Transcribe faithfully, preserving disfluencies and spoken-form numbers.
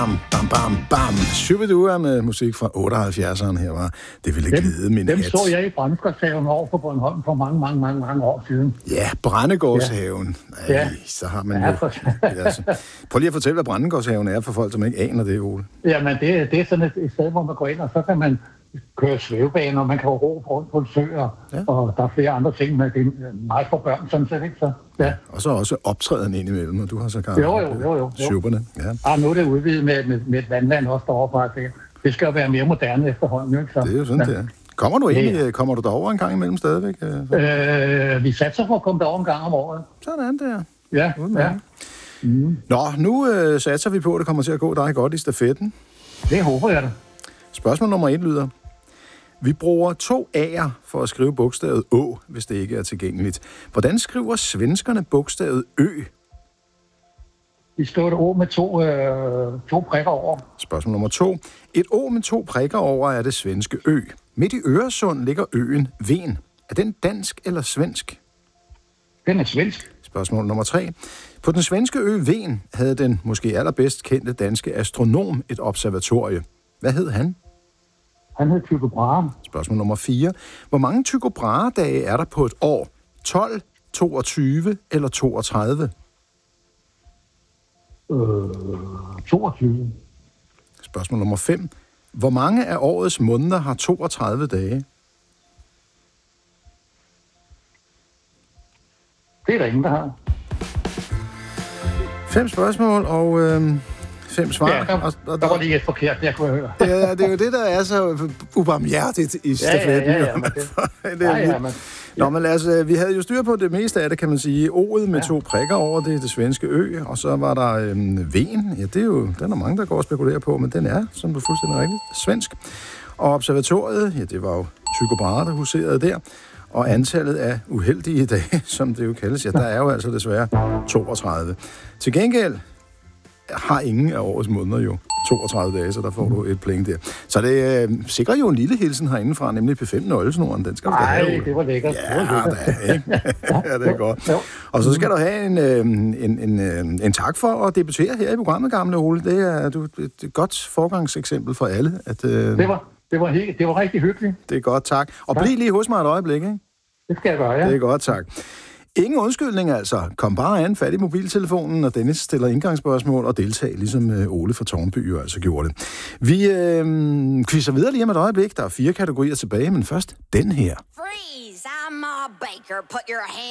Bam, bam, bam, bam. Shubidua med musik fra otteoghalvfjerdserne her var. Det ville glide min Dem hat. så jeg i Brændegårdshaven over på Bornholm for mange, mange, mange, mange år siden. Ja, Brændegårdshaven. Ja. Ej, Ja. så har man Ja, jo... for- altså. Prøv lige at fortælle, hvad Brændegårdshaven er for folk, som ikke aner det, Ole. Jamen, det, det er sådan et, et sted, hvor man går ind, og så kan man køre svævebaner, og man kan ro rundt på en sø, og, Ja. og der er flere andre ting, men det er meget for børn, sådan set, ikke? Så, ja. Og så også optræden ind imellem, og du har så Jo, jo, jo, jo, jo. Schubberne. Ja, Og nu er det udvidet med, med, med et vandland også derovre fra. Det, det skal jo være mere moderne efterhånden, ikke? Så, det er jo sådan, ja. det er. Kommer du egentlig, kommer du derover en gang imellem stadigvæk? Øh, vi satser på at komme derover en gang om året. Sådan der. Ja, ja. Mm. Nå, nu øh, satser vi på, at det kommer til at gå dig godt i stafetten. Det håber jeg da. Spørgsmål nummer et lyder. Vi bruger to A'er for at skrive bogstavet Å, hvis det ikke er tilgængeligt. Hvordan skriver svenskerne bogstavet Ø? Vi står et ord med to, øh, to prikker over. Spørgsmål nummer to. Et Å med to prikker over er det svenske Ø. Midt i Øresund ligger øen Ven. Er den dansk eller svensk? Den er svensk. Spørgsmål nummer tre. På den svenske ø Ven havde den måske allerbedst kendte danske astronom et observatorie. Hvad hed han? Han hed Tycho Brahe. Spørgsmål nummer fire. Hvor mange Tycho Brahe-dage er der på et år? tolv, toogtyve eller toogtredive? Øh, toogtyve. Spørgsmål nummer fem. Hvor mange af årets måneder har toogtredive dage? Det er der ingen, der har. Fem spørgsmål og øh, fem svar. Ja, der, og, og der var lige et forkert, jeg kunne høre. Ja, det er jo det, der er så ubarmhjertigt i stafetten. Ja, ja, ja, ja, men det, det er ja, ja, men, Nå, men altså, vi havde jo styr på det meste af det, kan man sige. O'et med ja. to prikker over, det er det svenske Ø, og så var der øhm, Ven. Ja, det er jo, den er mange, der går og spekulerer på, men den er, som du fuldstændig rigtigt, svensk. Og observatoriet, ja, det var jo Tycho Brahe, der huserede der. Og antallet af uheldige dage, som det jo kaldes, ja, der er jo altså desværre toogtredive. Til gengæld har ingen af årets måneder jo toogtredive dage, så der får du et point der. Så det øh, sikrer jo en lille hilsen herindefra, nemlig P fem nøglesnoren. Den skal du da have. Nej, det var lækkert. Ja, det var det er, ikke? Ja, det er godt. Og så skal du have en, øh, en, en, en, en tak for at debutere her i programmet, gamle Ole. Det er du, et, et godt forgangseksempel for alle. At, øh, det, var, det, var helt, det var rigtig hyggeligt. Det er godt, tak. Og bliv lige hos mig et øjeblik, ikke? Det skal jeg gøre, ja. Det er godt, tak. Ingen undskyldning altså. Kom bare an, fat i mobiltelefonen, og Dennis stiller indgangsspørgsmål og deltag, ligesom Ole fra Tårnby jo altså gjorde det. Vi øh, quizzer videre lige om et øjeblik. Der er fire kategorier tilbage, men først den her. Freeze! I'm Ma Baker. Put your hand